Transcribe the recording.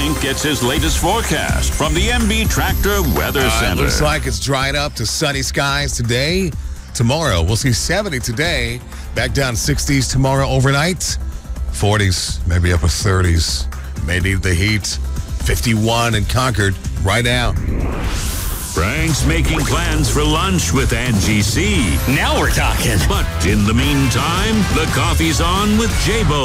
Frank gets his latest forecast from the MB Tractor Weather Center. Looks like it's dried up to sunny skies today. Tomorrow, we'll see 70 today. Back down 60s tomorrow overnight. 40s, maybe upper 30s. May need the heat. 51 in Concord right now. Frank's making plans for lunch with Angie C. Now we're talking. But in the meantime, the coffee's on with J-Bo.